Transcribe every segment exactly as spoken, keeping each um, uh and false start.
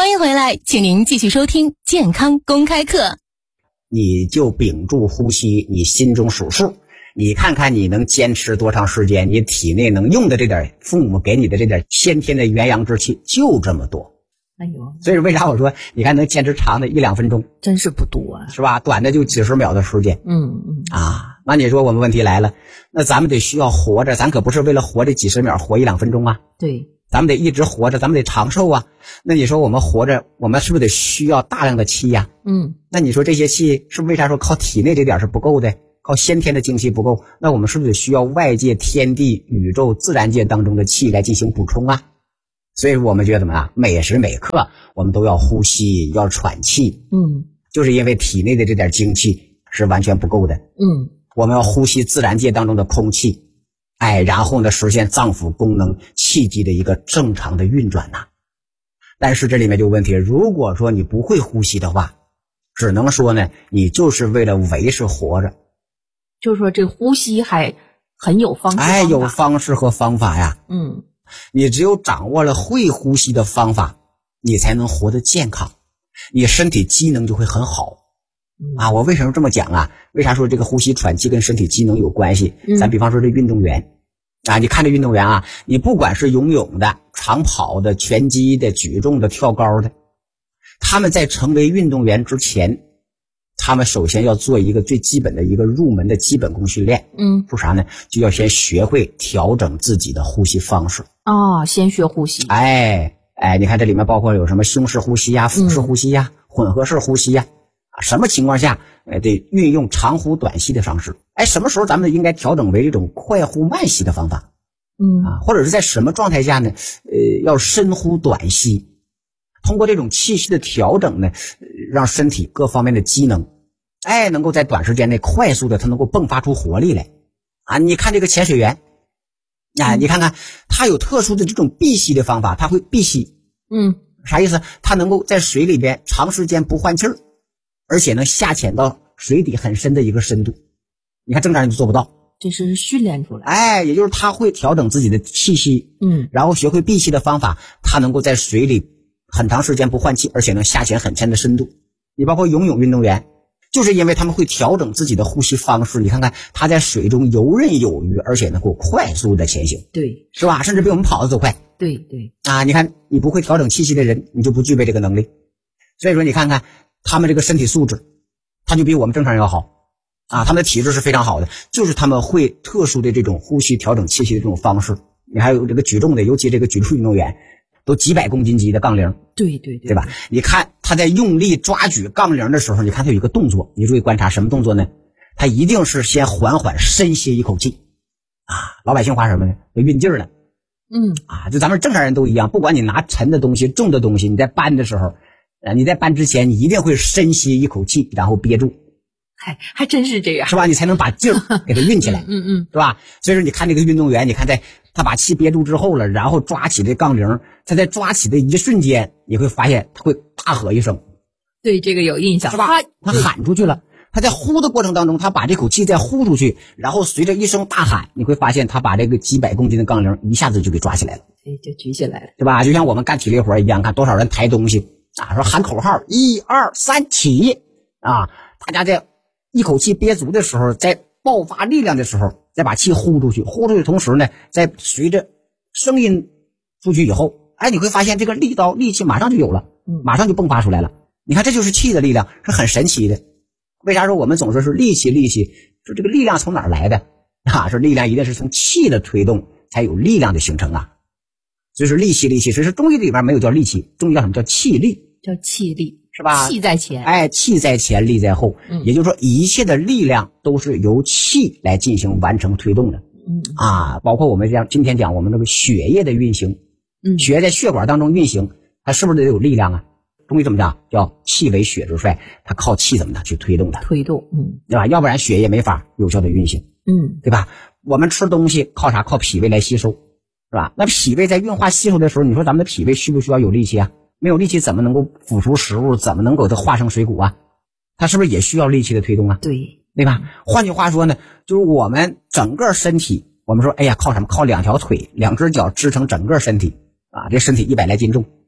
欢迎回来，请您继续收听健康公开课。 你就屏住呼吸，你心中数数，你看看你能坚持多长时间，你体内能用的这点父母给你的这点先天的元阳之气就这么多。 哎呦， 所以为啥我说你看能坚持长的一两分钟， 真是不多啊， 是吧？短的就几十秒的时间。 嗯嗯啊，那你说我们问题来了，那咱们得需要活着，咱可不是为了活这几十秒，活一两分钟啊。 对， 咱们得一直活着，咱们得长寿啊。那你说我们活着，我们是不是得需要大量的气呀？ 嗯， 那你说这些气是不是为啥说靠体内这点是不够的，靠先天的精气不够？那我们是不是得需要外界天地宇宙自然界当中的气来进行补充啊？所以我们觉得怎么样？每时每刻我们都要呼吸，要喘气。 嗯， 就是因为体内的这点精气是完全不够的。 嗯， 我们要呼吸自然界当中的空气，哎，然后呢实现脏腑功能气机的一个正常的运转呐。但是这里面就有问题，如果说你不会呼吸的话，只能说呢你就是为了维持活着。 就是说这呼吸还很有方式方法， 哎，有方式和方法呀。 嗯， 你只有掌握了会呼吸的方法，你才能活得健康，你身体机能就会很好。啊，我为什么这么讲啊？为啥说这个呼吸喘气跟身体机能有关系？ 嗯、 咱比方说这运动员啊，你看这运动员啊，你不管是游泳的、长跑的、拳击的、举重的、跳高的，他们在成为运动员之前，他们首先要做一个最基本的一个入门的基本功训练。 嗯， 说啥呢？就要先学会调整自己的呼吸方式。 哦，先学呼吸。 哎哎，你看这里面包括有什么胸式呼吸呀、腹式呼吸呀、嗯、混合式呼吸呀，啊，什么情况下呃得运用长呼短吸的方式？哎，什么时候咱们应该调整为这种快呼慢吸的方法？ 嗯啊，或者是在什么状态下呢？呃，要深呼短吸。通过这种气息的调整呢，让身体各方面的机能，哎，能够在短时间内快速的，它能够迸发出活力来。啊，你看这个潜水员，啊，你看看他有特殊的这种闭吸的方法，他会闭吸。 嗯， 啥意思？他能够在水里边长时间不换气儿，而且能下潜到水底很深的一个深度。你看正常人就做不到。 这是训练出来。 哎，也就是他会调整自己的气息， 嗯， 然后学会闭气的方法，他能够在水里很长时间不换气，而且能下潜很深的深度。你包括游泳运动员，就是因为他们会调整自己的呼吸方式，你看看他在水中游刃有余，而且能够快速的前行。 对， 是吧？甚至比我们跑得都快。 对对啊，你看你不会调整气息的人，你就不具备这个能力。所以说你看看他们这个身体素质，他就比我们正常人要好啊，他们的体质是非常好的，就是他们会特殊的这种呼吸调整气息的这种方式。你还有这个举重的，尤其这个举重运动员都几百公斤级的杠铃， 对对 对, 对吧？你看他在用力抓举杠铃的时候，你看他有一个动作，你注意观察什么动作呢？他一定是先缓缓深吸一口气啊，老百姓话什么呢？就运劲儿了。 嗯啊，就咱们正常人都一样，不管你拿沉的东西、重的东西，你在搬的时候，呃，你在搬之前，你一定会深吸一口气，然后憋住， 还还真是这样， 是吧？你才能把劲儿给它运起来， 嗯嗯， 是吧？所以说，你看这个运动员，你看在他把气憋住之后了，然后抓起这杠铃，他在抓起的一瞬间，你会发现他会大喝一声， 对这个有印象， 是吧？他喊出去了。他在呼的过程当中，他把这口气再呼出去，然后随着一声大喊，你会发现他把这个几百公斤的杠铃一下子就给抓起来了， 对，就举起来了， 对吧？就像我们干体力活一样，看多少人抬东西啊，说喊口号一二三起啊，大家在一口气憋足的时候，在爆发力量的时候，再把气呼出去，呼出去的同时呢，在随着声音出去以后，哎，你会发现这个力道力气马上就有了，马上就迸发出来了。你看这就是气的力量，是很神奇的。为啥说我们总说是力气力气？说这个力量从哪儿来的啊？说力量一定是从气的推动才有力量的形成啊。所以说力气力气，其实中医里边没有叫力气，中医叫什么？叫气力， 叫气力， 是吧？ 气在前， 哎，气在前，力在后。嗯，也就是说，一切的力量都是由气来进行完成推动的。嗯啊，包括我们像今天讲我们这个血液的运行，嗯，血液在血管当中运行，它是不是得有力量啊？中医怎么讲？叫气为血之帅，它靠气怎么的去推动它？ 推动，嗯， 对吧？要不然血液没法有效的运行， 嗯， 对吧？我们吃东西靠啥？靠脾胃来吸收，是吧？那脾胃在运化吸收的时候，你说咱们的脾胃需不需要有力气啊？没有力气怎么能够腐熟食物？怎么能够它化成水谷啊？它是不是也需要力气的推动啊？ 对， 对吧？换句话说呢，就是我们整个身体，我们说，哎呀，靠什么？靠两条腿、两只脚支撑整个身体啊，这身体一百来斤重。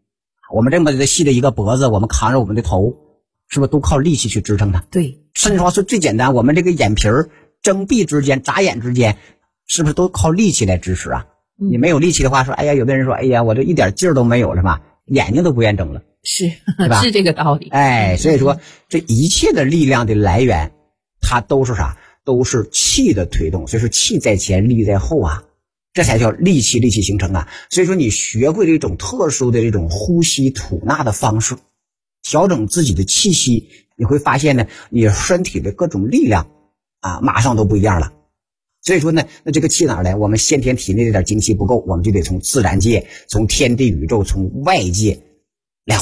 我们这么细的一个脖子，我们扛着我们的头，是不是都靠力气去支撑它？ 对， 甚至说是最简单，我们这个眼皮儿睁闭之间、眨眼之间，是不是都靠力气来支持啊？ 嗯、 你没有力气的话，说，哎呀，有的人说，哎呀，我这一点劲儿都没有，是吧？眼睛都不愿睁了， 是， 是吧？ 是这个道理。 哎，所以说这一切的力量的来源，它都是啥？都是气的推动。所以说气在前，力在后啊，这才叫力气，力气形成啊。所以说你学会这种特殊的这种呼吸吐纳的方式，调整自己的气息，你会发现呢，你身体的各种力量啊，马上都不一样了。所以说呢，那这个气哪儿来？我们先天体内这点精气不够，我们就得从自然界、从天地宇宙、从外界